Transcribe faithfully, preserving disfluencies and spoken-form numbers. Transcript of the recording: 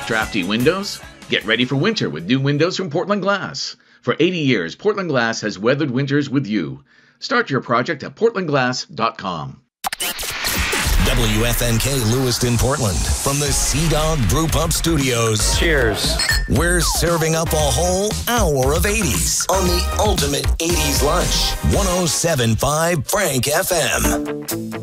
Drafty windows? Get ready for winter with new windows from Portland Glass. For eighty years, Portland Glass has weathered winters with you. Start your project at portland glass dot com. W F N K Lewiston, Portland, from the Sea Dog Brew Pub Studios. Cheers. We're serving up a whole hour of eighties on the ultimate eighties lunch. one oh seven point five Frank F M.